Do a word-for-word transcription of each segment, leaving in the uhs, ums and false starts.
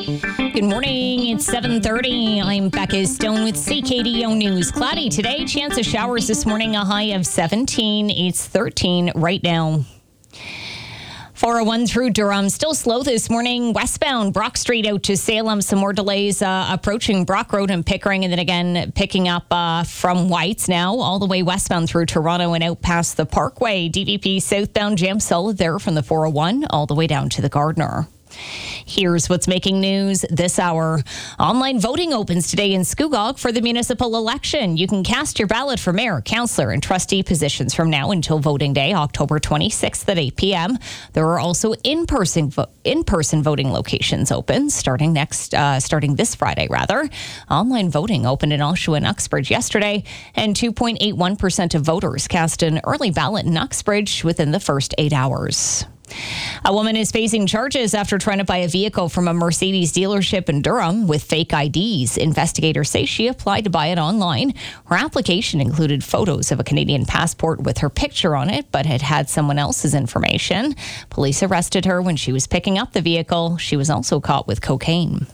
Good morning. It's seven thirty. I'm Becca Stone with C K D O News. Cloudy today. Chance of showers this morning. A high of seventeen. It's thirteen right now. four oh one through Durham. Still slow this morning. Westbound Brock Street out to Salem. Some more delays uh, approaching Brock Road and Pickering. And then again picking up uh, from Whites now all the way westbound through Toronto and out past the Parkway. D V P southbound jam solid there from the four oh one all the way down to the Gardner. Here's what's making news this hour. Online voting opens today in Scugog for the municipal election. You can cast your ballot for mayor, councillor, and trustee positions from now until voting day, October twenty-sixth at eight p.m. There are also in-person vo- in-person voting locations open starting next, uh, starting this Friday, rather. Online voting opened in Oshawa and Uxbridge yesterday, and two point eight one percent of voters cast an early ballot in Uxbridge within the first eight hours. A woman is facing charges after trying to buy a vehicle from a Mercedes dealership in Durham with fake I Ds. Investigators say she applied to buy it online. Her application included photos of a Canadian passport with her picture on it, but had had someone else's information. Police arrested her when she was picking up the vehicle. She was also caught with cocaine.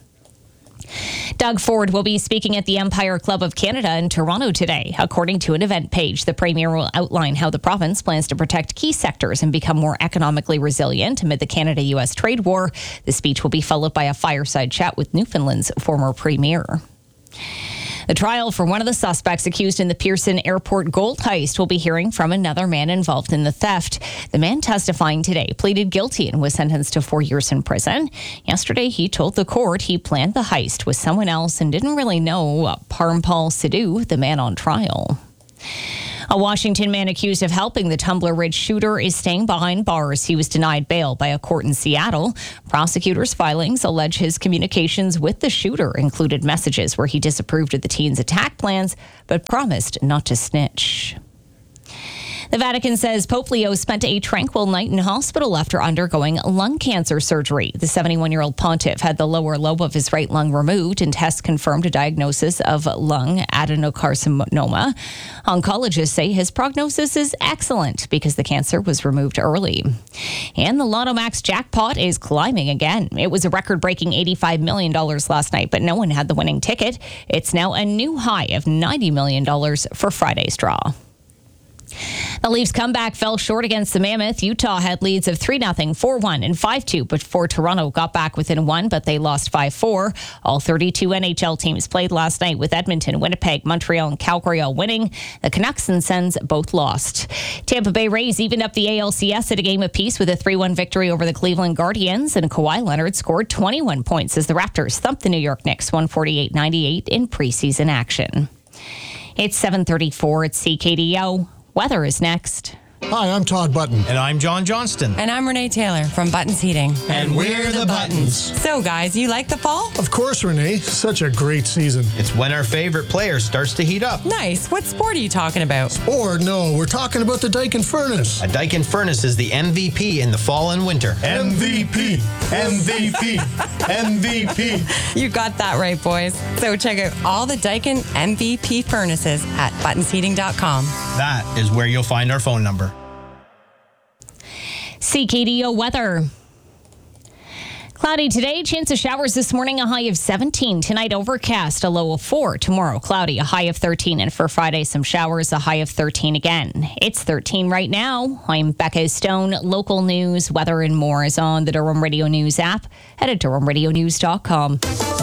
Doug Ford will be speaking at the Empire Club of Canada in Toronto today. According to an event page, the Premier will outline how the province plans to protect key sectors and become more economically resilient amid the Canada-U S trade war. The speech will be followed by a fireside chat with Newfoundland's former Premier. The trial for one of the suspects accused in the Pearson Airport gold heist will be hearing from another man involved in the theft. The man testifying today pleaded guilty and was sentenced to four years in prison. Yesterday, he told the court he planned the heist with someone else and didn't really know Parmpal Sidhu, the man on trial. A Washington man accused of helping the Tumbler Ridge shooter is staying behind bars. He was denied bail by a court in Seattle. Prosecutors' filings allege his communications with the shooter included messages where he disapproved of the teen's attack plans, but promised not to snitch. The Vatican says Pope Leo spent a tranquil night in hospital after undergoing lung cancer surgery. The seventy-one-year-old pontiff had the lower lobe of his right lung removed, and tests confirmed a diagnosis of lung adenocarcinoma. Oncologists say his prognosis is excellent because the cancer was removed early. And the Lotto Max jackpot is climbing again. It was a record-breaking eighty-five million dollars last night, but no one had the winning ticket. It's now a new high of ninety million dollars for Friday's draw. The Leafs' comeback fell short against the Mammoth. Utah had leads of three nothing, four one, and five two before Toronto got back within one, but they lost five four. All thirty-two N H L teams played last night, with Edmonton, Winnipeg, Montreal, and Calgary all winning. The Canucks and Sens both lost. Tampa Bay Rays evened up the A L C S at a game apiece with a three one victory over the Cleveland Guardians, and Kawhi Leonard scored twenty-one points as the Raptors thumped the New York Knicks one forty-eight ninety-eight in preseason action. It's seven thirty-four at C K D O. Weather is next. Hi, I'm Todd Button. And I'm John Johnston. And I'm Renee Taylor from Buttons Heating. And we're the Buttons. So, guys, you like the fall? Of course, Renee. Such a great season. It's when our favorite player starts to heat up. Nice. What sport are you talking about? Or, no, we're talking about the Daikin Furnace. A Daikin Furnace is the M V P in the fall and winter. M V P. M V P. M V P. You got that right, boys. So check out all the Daikin M V P furnaces at buttons heating dot com. That is where you'll find our phone number. C K D O weather. Cloudy today, chance of showers this morning, a high of seventeen. Tonight, overcast, a low of four. Tomorrow, cloudy, a high of thirteen. And for Friday, some showers, a high of thirteen again. It's thirteen right now. I'm Becca Stone. Local news, weather, and more is on the Durham Radio News app. Head to durham radio news dot com.